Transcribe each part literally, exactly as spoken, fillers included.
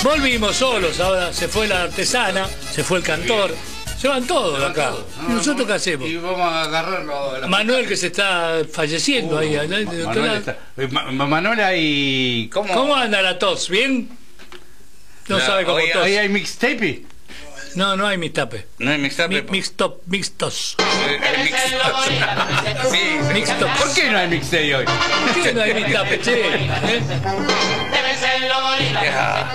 Volvimos solos, ahora se fue la artesana, se fue el cantor, se van todos de acá. ¿Y nosotros qué hacemos? Y vamos a agarrarlo. La Manuel que se está falleciendo uh, ahí. ahí Ma Manuel, está... Ma Manuel ahí... ¿Cómo? ¿Cómo anda la tos? ¿Bien? No la, sabe cómo hoy, tos. ¿Hoy hay mixtape? No, no hay mixtape. No hay mixtape. Mi, mixtop, mixtos. Sí, mixtos. ¿Por qué no hay mixtape hoy? ¿Por qué no hay mixtape, che? ¿Eh? Ya,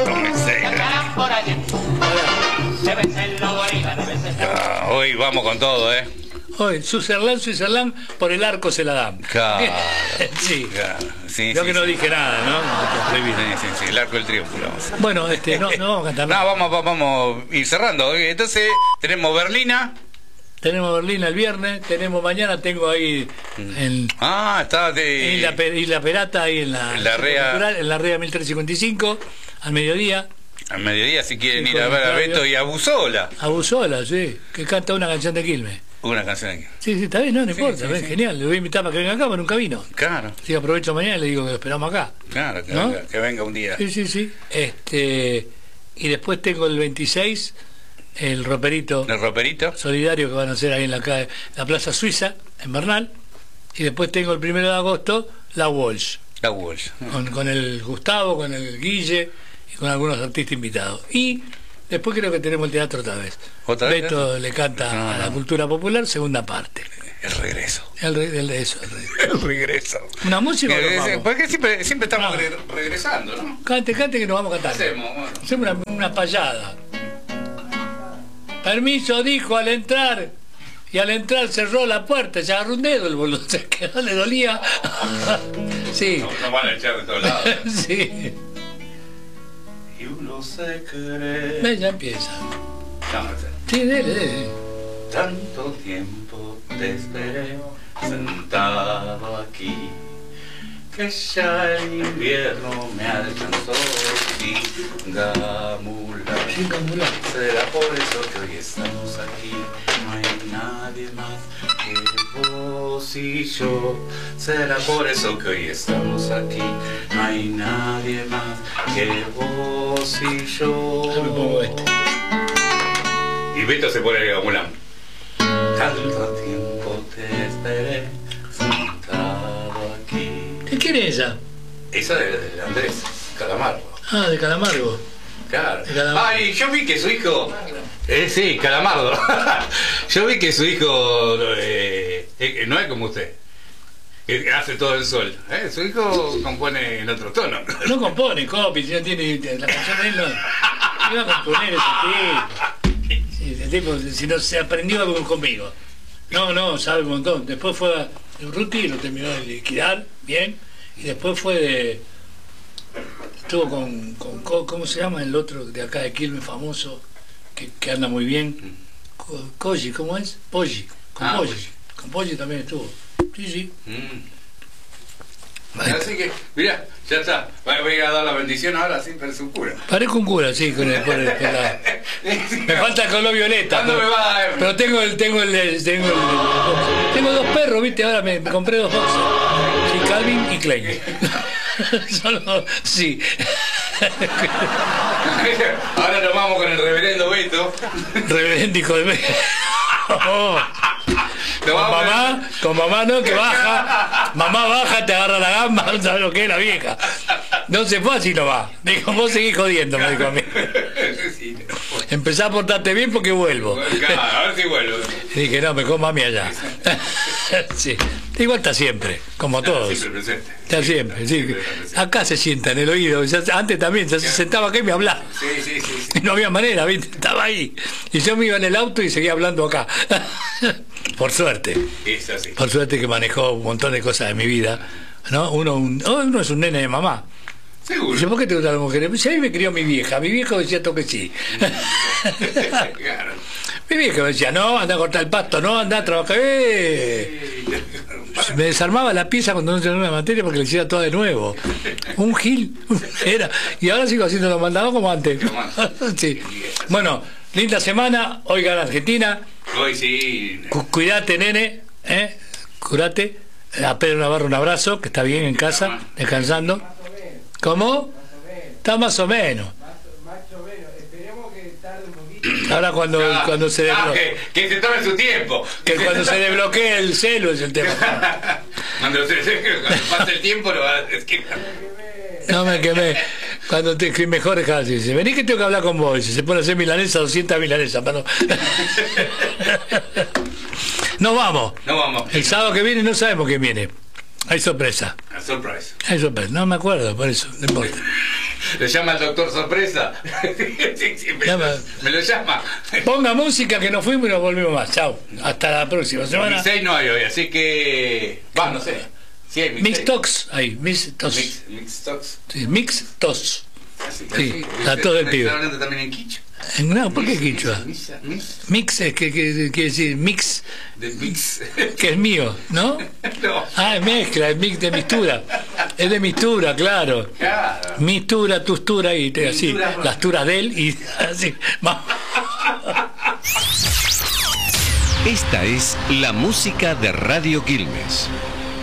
ya, hoy vamos con todo, ¿eh? Hoy, Switzerland, Switzerland, por el arco se la dan. Claro. Sí. Claro. Sí, Yo sí, que no sí. dije nada, ¿no? Sí, sí, sí, el arco del triunfo. Bueno, este, no, no vamos a cantar nada. No, vamos, vamos a ir cerrando. Entonces, tenemos Berlina. Tenemos Berlín el viernes, tenemos mañana, tengo ahí en, ah, está de... en, la, en la Perata, ahí en la, en la Rea, en la Rea mil trescientos cincuenta y cinco, al mediodía. Al mediodía, si quieren sí, ir a ver a Beto y a Buzola. A Buzola, sí, que canta una canción de Quilmes. Una canción aquí. Sí, sí, está bien, no, no sí, importa, sí, ven, sí. Genial, le voy a invitar para que venga acá, pero nunca vino. Claro. Sí, aprovecho mañana y le digo que lo esperamos acá. Claro, que, ¿no? venga, que venga un día. Sí, sí, sí. Este, y después tengo el veintiséis, el roperito. ¿El roperito? Solidario que van a hacer ahí en la, calle, la Plaza Suiza, en Bernal. Y después tengo el primero de agosto, la Walsh. La Walsh. Con, con el Gustavo, con el Guille y con algunos artistas invitados. Y después creo que tenemos el teatro otra vez. ¿Otra vez? Beto le canta no, a la cultura popular, segunda parte. El regreso. El, re, el eso, el regreso. El regreso. ¿Una música o nos vamos? Porque siempre, siempre estamos no. re regresando, ¿no? Cante, cante que nos vamos a cantar. Hacemos, bueno. Hacemos una, una payada. Permiso, dijo al entrar. Y al entrar cerró la puerta, se agarró un dedo el boludo, se quedó, le dolía. Sí. No, no van a echar de todos lados. Sí. Y uno se cree. Ve, ya empieza. No, no sé. Sí, dele, dele. Tanto tiempo te esperé sentado aquí, que ya el invierno me alcanzó sin gamular. Sin gamular. Será por eso que hoy estamos aquí. No hay nadie más que vos y yo. Será por eso que hoy estamos aquí. No hay nadie más que vos y yo. Yo me pongo este. Y Beto se pone el gamulán. Tanto tiempo te esperé sentado aquí. ¿Qué quiere ella? Esa de, de Andrés Calamargo. Ah, de Calamargo. Claro. De Calamargo. Ay, yo vi que su hijo... Eh, sí, Calamardo. Yo vi que su hijo eh, eh, no es como usted, que hace todo el sol. ¿Eh? Su hijo compone en otro tono. No compone, copia, si no tiene... La canción de él no... No iba a componer ese tipo. Sí, ese tipo, si no se aprendió conmigo. No, no, sabe un montón. Después fue a Ruti, lo terminó de liquidar, bien. Y después fue de... Estuvo con, con, con... ¿Cómo se llama el otro de acá de Quilmes, famoso? Que, que anda muy bien. Koji, ¿cómo es? Poggi. Con ah, Poggi. Con Poggi también estuvo. Sí, sí. Mm. Así que, mirá, ya está. Voy a dar la bendición ahora sin per su cura. Parezco un cura, sí, con el, con el, con la... Me falta el color violeta. Pero, me va a... pero tengo el, tengo el, tengo el, el, tengo dos perros, viste, ahora me, me compré dos boxers. Sí, Calvin y Klein. Solo, sí. Ahora nos vamos con el reverendo Beto. Reverendo hijo de me... Oh. Con mamá, con mamá no, que baja. Mamá baja, te agarra la gamba, no sabes lo que es la vieja. No se fue así nomás. Dijo, vos seguís jodiendo, me dijo a mí. Empezá a portarte bien porque vuelvo. Claro, a ver si vuelvo. Y dije, no, mejor mami allá. Sí. Igual está siempre, como todos. Siempre presente. Está siempre, sí. Acá se sienta en el oído. Antes también, ya se sentaba acá y me hablaba. Sí, sí, sí, sí. Y no había manera, ¿viste? Estaba ahí. Y yo me iba en el auto y seguía hablando acá. Por suerte. Es así. Por suerte que manejó un montón de cosas de mi vida. ¿No? Uno, un, uno es un nene de mamá. Seguro. Dice, ¿por qué te gustan las mujeres? Si a mí me crió mi vieja. Mi viejo decía todo que sí. Claro. Mi vieja me decía, no, anda a cortar el pasto, no, anda a trabajar. ¡Eh! Me desarmaba la pieza cuando no tenía una materia porque le hiciera todo de nuevo. Un gil era. Y ahora sigo haciendo los mandados como antes. Sí. Bueno, linda semana. Hoy gana Argentina. Hoy sí. Cu cuídate, nene. ¿Eh? Curate. A Pedro Navarro un abrazo, que está bien en casa, descansando. ¿Cómo? Está más o menos. Ahora cuando, Ah, cuando se ah, desbloquea, que, que se tome su tiempo. que cuando se desbloquea el celo es el tema. Cuando, se, cuando pase el tiempo lo va a decir. No me quemé. Cuando te escribes mejor, dejar así. Dice, vení que tengo que hablar con vos. Dice, se pone a hacer milanesa, doscientas milanesas. Para no... Nos vamos. No vamos. El sábado que viene no sabemos quién viene. Hay sorpresa. A surprise. Hay sorpresa. No me acuerdo, por eso. No importa. ¿Le llama el doctor sorpresa? Sí, sí, me, Llama. me lo llama. Ponga música que nos fuimos y nos volvimos más. Chao. Hasta la próxima semana. Mixtape no hay hoy, así que... Va, no sé. Sí hay Mix mixtape. Talks. Ahí. Mix Talks. Mix, mix talks. Sí, Mix Talks. Así, Sí, así. está todo el ¿Me pibe. está hablando también en quicho? No, ¿por qué Mix, quichua? mix, mix, Mix es que, que quiere decir mix, de mix. que es mío, ¿no? No. Ah, es mezcla, es mix de mistura. Es de mistura, claro. Claro. Mistura, tustura y te- así. Mistura. Las turas de él y así. Va. Esta es la música de Radio Quilmes.